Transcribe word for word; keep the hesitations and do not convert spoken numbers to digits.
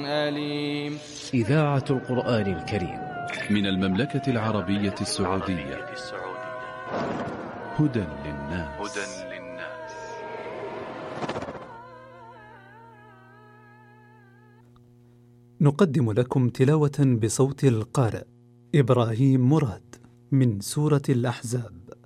أليم. إذاعة القرآن الكريم من المملكة العربية السعودية. هدى للناس. نقدم لكم تلاوة بصوت القارئ إبراهيم مراد من سورة الأحزاب.